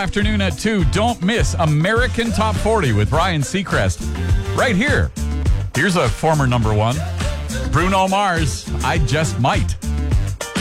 afternoon at 2. Don't miss American Top 40 with Ryan Seacrest. Right here. Here's a former number one. Bruno Mars, I Just Might.